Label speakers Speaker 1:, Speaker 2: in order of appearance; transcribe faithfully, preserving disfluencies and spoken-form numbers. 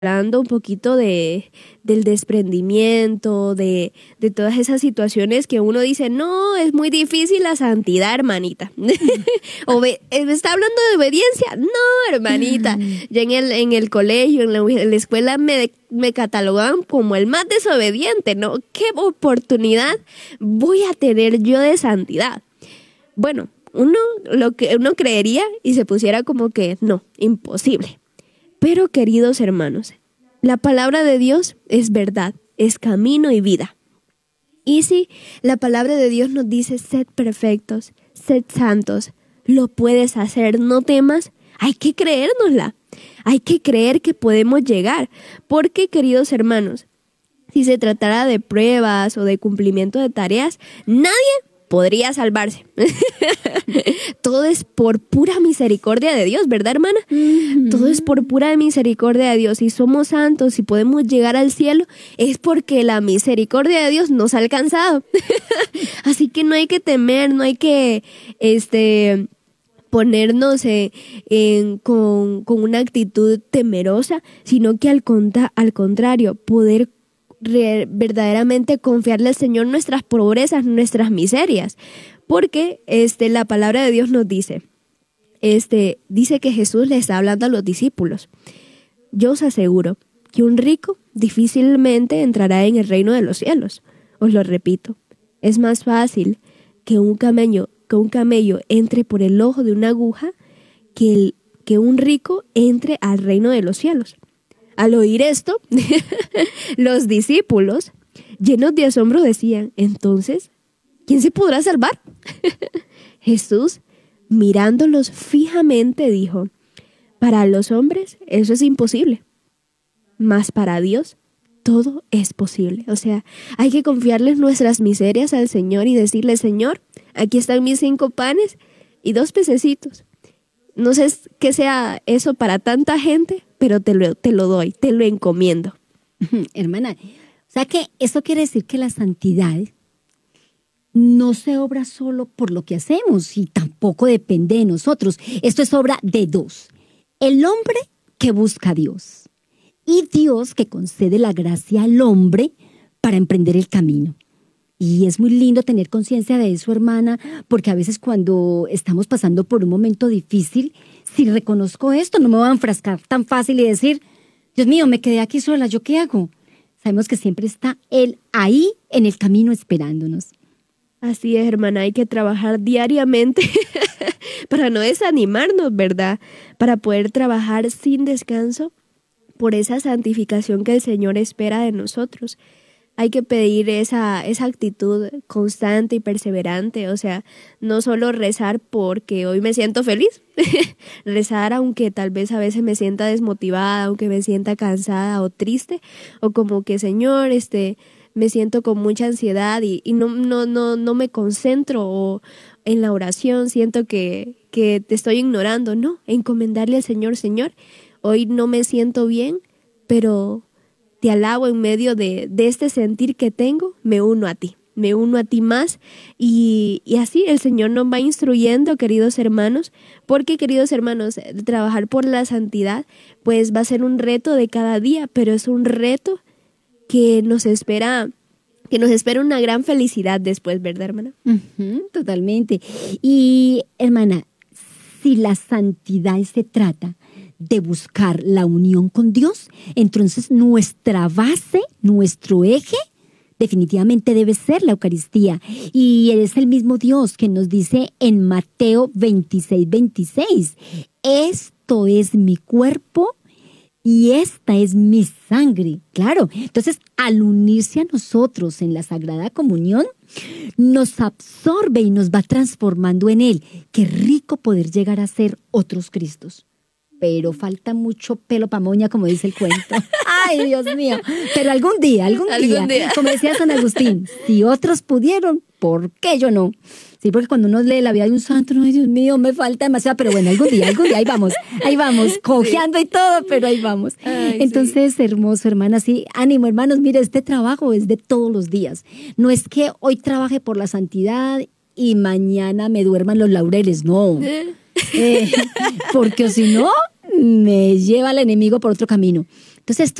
Speaker 1: hablando un poquito de, del desprendimiento, de, de todas esas situaciones que uno dice, no, es muy difícil la santidad, hermanita. Obe- ¿Me está hablando de obediencia? No, hermanita. Ya en el, en el colegio, en la, en la escuela me, me catalogaban como el más desobediente, ¿no? ¿Qué oportunidad voy a tener yo de santidad? Bueno, uno, lo que uno creería y se pusiera como que, no, imposible. Pero, queridos hermanos, la palabra de Dios es verdad, es camino y vida. Y si la palabra de Dios nos dice, sed perfectos, sed santos, lo puedes hacer, no temas, hay que creérnosla. Hay que creer que podemos llegar. Porque, queridos hermanos, si se tratara de pruebas o de cumplimiento de tareas, nadie podría salvarse. Todo es por pura misericordia de Dios, ¿verdad, hermana? Mm-hmm. Todo es por pura misericordia de Dios. Si somos santos, si podemos llegar al cielo, es porque la misericordia de Dios nos ha alcanzado. Así que no hay que temer, no hay que este, ponernos en, en, con, con una actitud temerosa, sino que al, conta, al contrario, poder Re- verdaderamente confiarle al Señor nuestras pobrezas, nuestras miserias, porque este, la palabra de Dios nos dice, este, dice que Jesús le está hablando a los discípulos. Yo os aseguro que un rico difícilmente entrará en el reino de los cielos. Os lo repito, es más fácil que un camello, que un camello entre por el ojo de una aguja que, el, que un rico entre al reino de los cielos. Al oír esto, los discípulos, llenos de asombro, decían, entonces, ¿quién se podrá salvar? Jesús, mirándolos fijamente, dijo, para los hombres eso es imposible, mas para Dios todo es posible. O sea, hay que confiarles nuestras miserias al Señor y decirle, Señor, aquí están mis cinco panes y dos pececitos. No sé qué sea eso para tanta gente, pero te lo, te lo doy, te lo encomiendo.
Speaker 2: Hermana, o sea que eso quiere decir que la santidad no se obra solo por lo que hacemos y tampoco depende de nosotros. Esto es obra de dos. El hombre que busca a Dios y Dios que concede la gracia al hombre para emprender el camino. Y es muy lindo tener conciencia de eso, hermana, porque a veces cuando estamos pasando por un momento difícil, si reconozco esto, no me voy a enfrascar tan fácil y decir, Dios mío, me quedé aquí sola, ¿yo qué hago? Sabemos que siempre está Él ahí en el camino esperándonos.
Speaker 1: Así es, hermana, hay que trabajar diariamente para no desanimarnos, ¿verdad? Para poder trabajar sin descanso por esa santificación que el Señor espera de nosotros. Hay que pedir esa, esa actitud constante y perseverante, o sea, no solo rezar porque hoy me siento feliz, rezar aunque tal vez a veces me sienta desmotivada, aunque me sienta cansada o triste, o como que Señor, este, me siento con mucha ansiedad y, y no, no, no, no me concentro o en la oración, siento que, que te estoy ignorando, no, encomendarle al Señor, Señor, hoy no me siento bien, pero te alabo en medio de, de este sentir que tengo, me uno a ti, me uno a ti más y, y así el Señor nos va instruyendo, queridos hermanos, porque queridos hermanos, trabajar por la santidad pues va a ser un reto de cada día, pero es un reto que nos espera, que nos espera una gran felicidad después, ¿verdad, hermana?
Speaker 2: Uh-huh, totalmente. Y hermana, si la santidad se trata de buscar la unión con Dios, entonces nuestra base, nuestro eje, definitivamente debe ser la Eucaristía. Y es el mismo Dios que nos dice en Mateo veintiséis, veintiséis, esto es mi cuerpo y esta es mi sangre. Claro, entonces al unirse a nosotros en la Sagrada Comunión, nos absorbe y nos va transformando en Él. Qué rico poder llegar a ser otros Cristos. Pero falta mucho pelo pa' moña, como dice el cuento. Ay, Dios mío. Pero algún día, algún, ¿Algún día, día, como decía San Agustín, si otros pudieron, ¿por qué yo no? Sí, porque cuando uno lee la vida de un santo, no, ay, Dios mío, me falta demasiado, pero bueno, algún día, algún día, ahí vamos, ahí vamos, cojeando sí. y todo, pero ahí vamos. Ay, Entonces, sí. hermoso, hermana, sí, ánimo, hermanos, mire, este trabajo es de todos los días. No es que hoy trabaje por la santidad y mañana me duerman los laureles, no. Eh, porque si no, me lleva al enemigo por otro camino. Entonces,